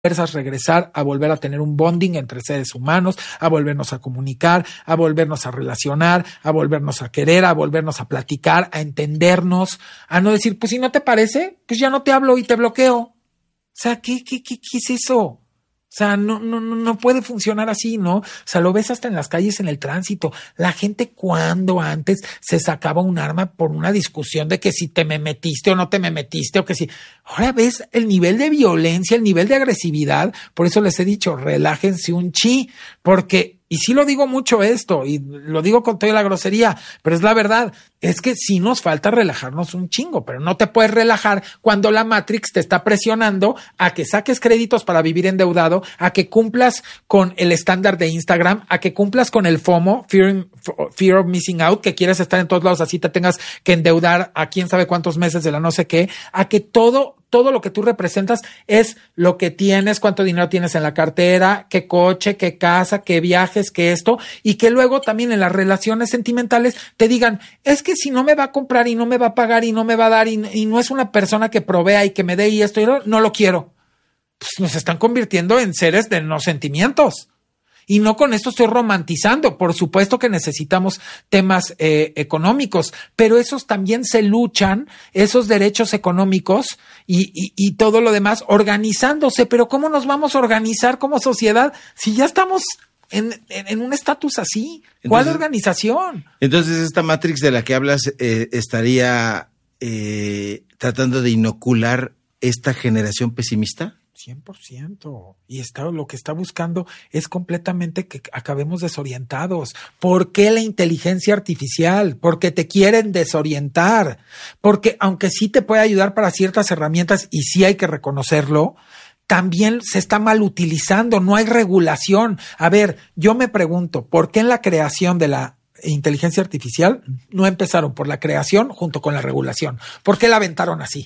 fuerzas regresar a volver a tener un bonding entre seres humanos, a volvernos a comunicar, a volvernos a relacionar, a volvernos a querer, a volvernos a platicar, a entendernos, a no decir, pues si no te parece, pues ya no te hablo y te bloqueo. O sea, ¿qué es eso? O sea, no puede funcionar así, ¿no? O sea, lo ves hasta en las calles, en el tránsito. La gente cuando antes se sacaba un arma por una discusión de que si te me metiste o no te me metiste o que si... Ahora ves el nivel de violencia, el nivel de agresividad. Por eso les he dicho, relájense un chi, porque... Y sí lo digo mucho esto, y lo digo con toda la grosería, pero es la verdad, es que sí nos falta relajarnos un chingo, pero no te puedes relajar cuando la Matrix te está presionando a que saques créditos para vivir endeudado, a que cumplas con el estándar de Instagram, a que cumplas con el FOMO, Fear of Missing Out, que quieres estar en todos lados, así te tengas que endeudar a quién sabe cuántos meses de la no sé qué, a que todo lo que tú representas es lo que tienes, cuánto dinero tienes en la cartera, qué coche, qué casa, qué viajes, qué esto, y que luego también en las relaciones sentimentales te digan, es que si no me va a comprar y no me va a pagar y no me va a dar y no es una persona que provea y que me dé y esto y no lo quiero. Pues nos están convirtiendo en seres de no sentimientos. Y no con esto estoy romantizando, por supuesto que necesitamos temas económicos, pero esos también se luchan, esos derechos económicos y todo lo demás organizándose. Pero ¿cómo nos vamos a organizar como sociedad si ya estamos en un estatus así? ¿Cuál organización? Entonces esta Matrix de la que hablas estaría tratando de inocular esta generación pesimista. 100%. Y lo que está buscando es completamente que acabemos desorientados. ¿Por qué la inteligencia artificial? Porque te quieren desorientar. Porque aunque sí te puede ayudar para ciertas herramientas y sí hay que reconocerlo, también se está mal utilizando. No hay regulación. A ver, yo me pregunto, ¿por qué en la creación de la inteligencia artificial no empezaron por la creación junto con la regulación? ¿Por qué la aventaron así?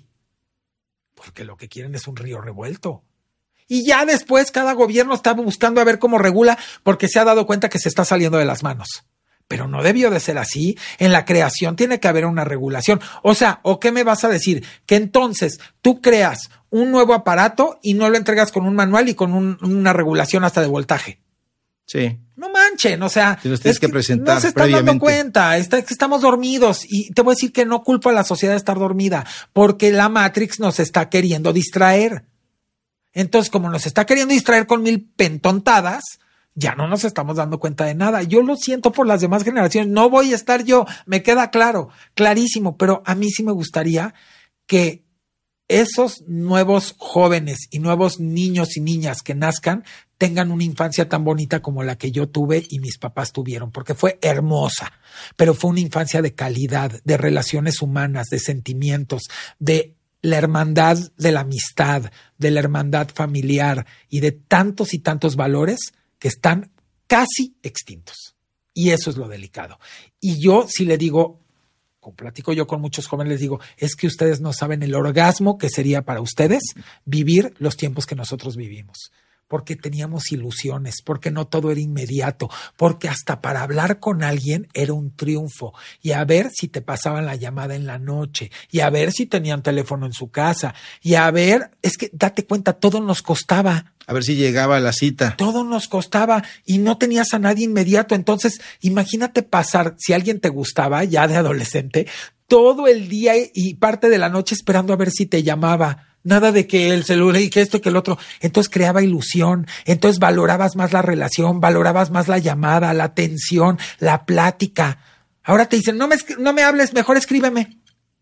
Porque lo que quieren es un río revuelto. Y ya después cada gobierno está buscando a ver cómo regula porque se ha dado cuenta que se está saliendo de las manos. Pero no debió de ser así. En la creación tiene que haber una regulación. O sea, ¿o qué me vas a decir? Que entonces tú creas un nuevo aparato y no lo entregas con un manual y con una regulación hasta de voltaje. Sí. No manchen, o sea, los tienes que presentar no se están dando cuenta, estamos dormidos y te voy a decir que no culpo a la sociedad de estar dormida porque la Matrix nos está queriendo distraer. Entonces, como nos está queriendo distraer con 1000 pentontadas, ya no nos estamos dando cuenta de nada. Yo lo siento por las demás generaciones, no voy a estar yo, me queda claro, clarísimo, pero a mí sí me gustaría que esos nuevos jóvenes y nuevos niños y niñas que nazcan tengan una infancia tan bonita como la que yo tuve y mis papás tuvieron, porque fue hermosa, pero fue una infancia de calidad, de relaciones humanas, de sentimientos, de la hermandad de la amistad, de la hermandad familiar y de tantos y tantos valores que están casi extintos. Y eso es lo delicado. Y yo sí le digo, como platico yo con muchos jóvenes, les digo, es que ustedes no saben el orgasmo que sería para ustedes vivir los tiempos que nosotros vivimos. Porque teníamos ilusiones, porque no todo era inmediato, porque hasta para hablar con alguien era un triunfo. Y a ver si te pasaban la llamada en la noche, y a ver si tenían teléfono en su casa, y a ver, es que date cuenta, todo nos costaba. A ver si llegaba a la cita. Todo nos costaba y no tenías a nadie inmediato. Entonces, imagínate pasar, si alguien te gustaba ya de adolescente, todo el día y parte de la noche esperando a ver si te llamaba. Nada de que el celular y que esto y que el otro. Entonces creaba ilusión. Entonces valorabas más la relación, valorabas más la llamada, la atención, la plática. Ahora te dicen, no me hables, mejor escríbeme.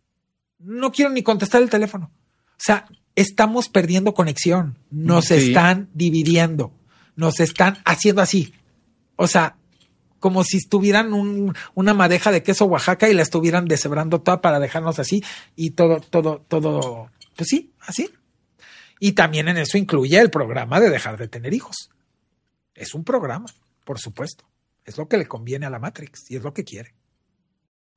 No quiero ni contestar el teléfono. O sea, estamos perdiendo conexión. Nos están dividiendo. Nos están haciendo así. O sea, como si estuvieran una madeja de queso Oaxaca y la estuvieran deshebrando toda para dejarnos así y todo. Pues sí, así. Y también en eso incluye el programa de dejar de tener hijos. Es un programa, por supuesto. Es lo que le conviene a la Matrix y es lo que quiere.